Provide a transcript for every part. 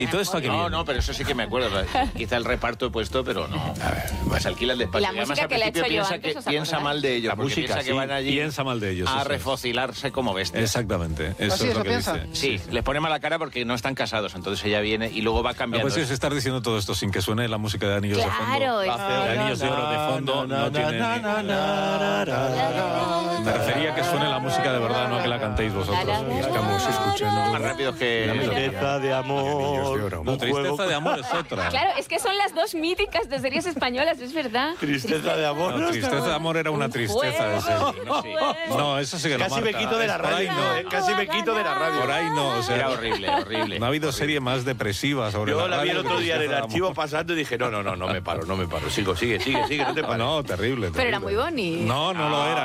¿Y todo esto aquí No, pero eso sí que me acuerdo. Quizá el reparto he puesto, pero no. Pues alquilan despacio. La Además, música al que le he principio hecho yo piensa, antes, ¿os piensa acordáis? mal de ellos. La Porque música, piensa que sí, van allí piensa mal de ellos, a eso es. refocilarse como bestias. Exactamente, eso ¿Así es eso lo que piensa? dice. Sí, les pone mala cara porque no están casados. Entonces ella viene y luego va cambiando. Pues es estar diciendo todo esto sin que suene la música de Anillos de Fondo. Claro, De Anillos de Oro de fondo no tiene... Me refería a que suene la música de verdad, no a que la cantéis vosotros. Estamos escuchando más rápidos que... Tristeza de amor. No, Tristeza de amor es otra. Claro, es que son las dos míticas de series españolas, es verdad. Tristeza de amor. No, Tristeza de amor era una tristeza de serie. No, eso sí que no, Casi me Marta. quito de la Por ahí radio. no. Casi me quito de la radio. Por ahí no, o sea, Era horrible. no ha habido serie más depresiva sobre Yo la la vi el radio otro que día en el Tristeza de archivo amor. pasando y dije, no me paro. Sigue, no te pares. No, terrible. Pero era muy bonito. No lo era.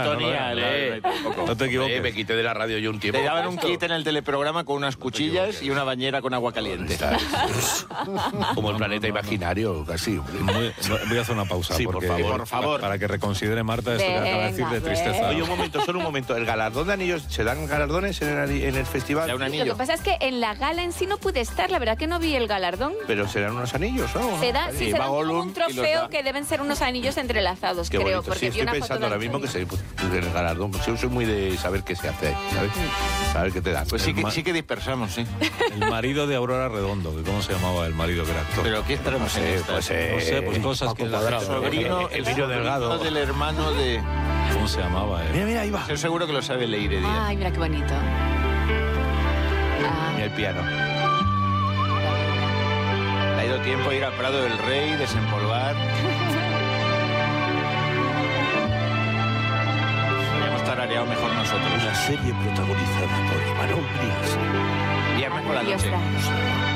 No te equivoques. Me quité de la radio yo un tiempo. Te daban un kit en el teleprograma con unas cuchillas y una bañera con agua caliente. Como el planeta imaginario, casi. hombre. Voy a hacer una pausa. Sí, por porque, favor. Por favor. Para que reconsidere Marta esto que acaba de decir de Venga, tristeza. Oye, solo un momento. ¿El galardón de anillos, se dan galardones en el festival? Da un Lo anillo. que pasa es que en la gala en sí no pude estar, la verdad que no vi el galardón. Pero serán unos anillos, ¿no? Se da, Sí, se va da como Gollum un y los trofeo da. que deben ser unos anillos entrelazados, Qué creo, bonito. porque Sí, vi estoy una foto pensando ahora del mismo que anillo. el galardón. Pues yo soy muy de saber qué se hace, ¿sabes? Saber qué te dan. Pues sí que dispersamos, sí. El marido de Aurora Redondo, que ¿cómo se llamaba el marido que era actor? Pero ¿qué estaremos en esta? No sé, pues cosas que... Sobrino, el niño delgado. del hermano de... ¿Cómo se llamaba? Mira, ahí va. Yo seguro que lo sabe Leire Díaz. Ay, mira qué bonito. Ah, Mira el piano. Le ha ido tiempo a ir al Prado del Rey, desempolvar. Habríamos tarareado mejor nosotros. Una serie protagonizada por Imanol Brias. Viernes por la Dios noche. da.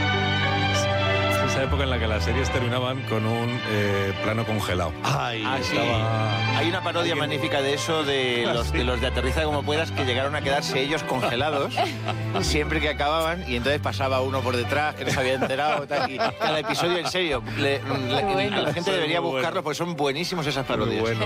Esa época en la que las series terminaban con un plano congelado. Ay, Ah, sí. Estaba- Hay una parodia magnífica de eso, de los de Aterriza como puedas, que llegaron a quedarse ellos congelados siempre que acababan, y entonces pasaba uno por detrás que no se había enterado. Tal, y cada episodio, en serio, la gente debería buscarlo porque son buenísimos esas Muy parodias. bueno.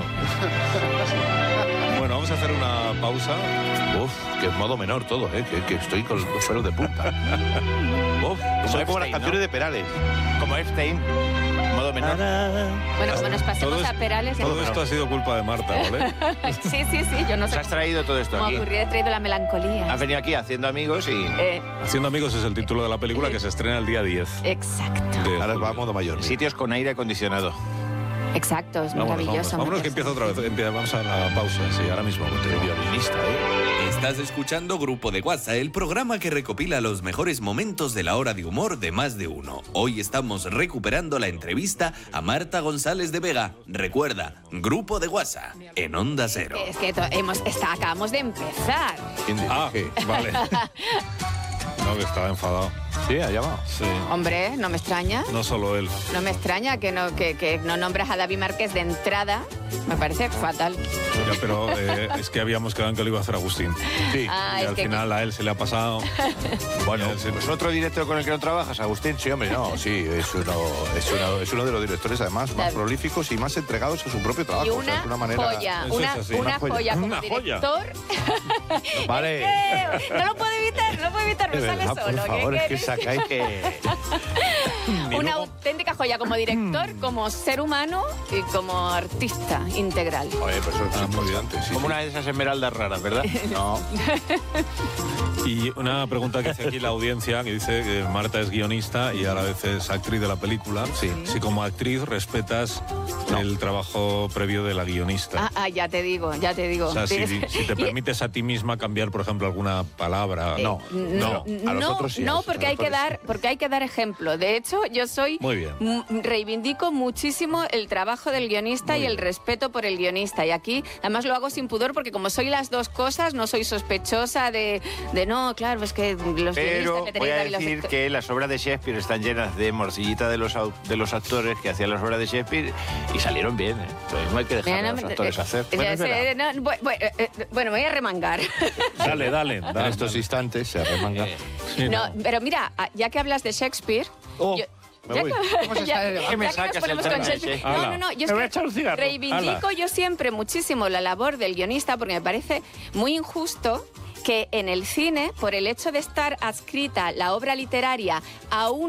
Bueno, vamos a hacer una pausa. Uf, que es modo menor todo, que estoy con los pelos de punta. Uf, soy como las Epstein, canciones ¿no? de Perales. Como Epstein, modo menor. Bueno, como nos pasemos Todo a Perales... ya Todo no. esto ha sido culpa de Marta, ¿vale? Sí, yo no Nos sé has traído todo esto cómo aquí. ocurrió, he traído la melancolía. Has venido aquí haciendo amigos y... Haciendo amigos es el título de la película que se estrena el día 10. Exacto, de Ahora julio. va a modo mayor. sitios con aire acondicionado. exacto, es maravilloso. Vámonos que empieza otra vez. Vamos a la pausa, sí, ahora mismo. Violinista, Estás escuchando Grupo de WhatsApp, el programa que recopila los mejores momentos de la hora de humor de Más de Uno. Hoy estamos recuperando la entrevista a Marta González de Vega. Recuerda, Grupo de WhatsApp, en Onda Cero. Es que acabamos de empezar. ¿Quién dirige? Vale. No, que estaba enfadado. Sí, allá va. Sí. Hombre, no me extraña. No solo él. No me extraña que no nombras a David Márquez de entrada. Me parece fatal. Ya, pero es que habíamos quedado en que lo iba a hacer Agustín. Sí. Ah, Y es al que final a él se le ha pasado. Bueno, ¿Es otro director con el que no trabajas, Agustín? sí, hombre, no, sí, es uno de los directores además más prolíficos y más entregados a su propio trabajo. y o sea, una es una manera... joya, Eso una es así. una joya como Una joya. director. Vale. No lo puedo evitar, De me sale verdad, solo. por favor, es que sacáis que... Una auténtica joya como director, como ser humano y como artista integral. Oye, pues eso es muy bien. importante, sí. Como una de esas esmeraldas raras, ¿verdad? No, Y una pregunta que hace aquí la audiencia, que dice que Marta es guionista y a la vez es actriz de la película. Sí. Si como actriz respetas el trabajo previo de la guionista. Ya te digo. O sea, si te permites a ti misma cambiar, por ejemplo, alguna palabra. no. A los otros sí. a No, los porque hay que dar ejemplo. De hecho, yo Muy bien. reivindico muchísimo el trabajo del guionista y el respeto por el guionista. Y aquí, además, lo hago sin pudor porque como soy las dos cosas, no soy sospechosa de no, claro, es que los Pero guionistas que voy tenéis a ahí, los decir actores- que las obras de Shakespeare están llenas de morcillita de los actores que hacían las obras de Shakespeare y salieron bien, ¿eh? Entonces no hay que dejar Mira, a los no, actores hacer. ya sé, bueno, me voy a remangar. Dale. En estos instantes se arremanga. Sí, No, pero mira, ya que hablas de Shakespeare... Oh, yo- me ya voy. que- ya- ¿Qué me ya que nos sacas el ponemos tema con de Shakespeare... Shakespeare? No, yo es Me voy a que echar un cigarro. reivindico Ala. yo siempre muchísimo la labor del guionista porque me parece muy injusto que en el cine, por el hecho de estar adscrita la obra literaria a un